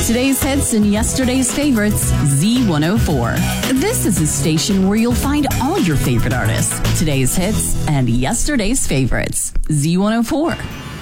Today's hits and yesterday's favorites, Z104. This is a station where you'll find all your favorite artists. Today's hits and yesterday's favorites, Z104.